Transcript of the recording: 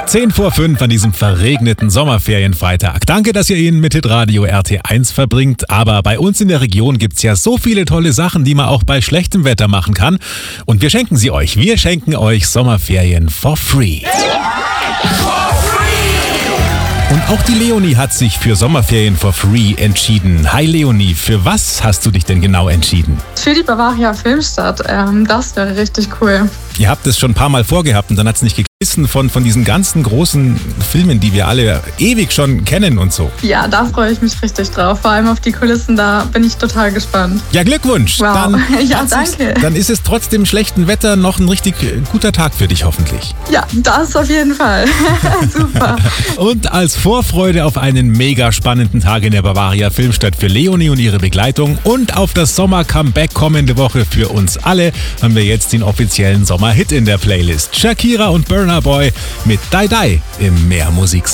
10 vor 5 an diesem verregneten Sommerferienfreitag. Danke, dass ihr ihn mit Hitradio RT1 verbringt. Aber bei uns in der Region gibt's ja so viele tolle Sachen, die man auch bei schlechtem Wetter machen kann. Und wir schenken sie euch. Wir schenken euch Sommerferien for free. Und auch die Leonie hat sich für Sommerferien for free entschieden. Hi Leonie, für was hast du dich denn genau entschieden? Für die Bavaria Filmstadt. Das wäre richtig cool. Ihr habt es schon ein paar Mal vorgehabt und dann hat es nicht gekissen von diesen ganzen großen Filmen, die wir alle ewig schon kennen und so. Ja, da freue ich mich richtig drauf. Vor allem auf die Kulissen, da bin ich total gespannt. Ja, Glückwunsch. Wow. Dann Danke. Dann ist es trotz dem schlechten Wetter noch ein richtig guter Tag für dich hoffentlich. Ja, das auf jeden Fall. Super. Und als Vorfreude auf einen mega spannenden Tag in der Bavaria Filmstadt für Leonie und ihre Begleitung und auf das Sommer-Comeback kommende Woche für uns alle haben wir jetzt den offiziellen Sommerhit in der Playlist. Shakira und Burna Boy mit Die Die im Mehr Musik.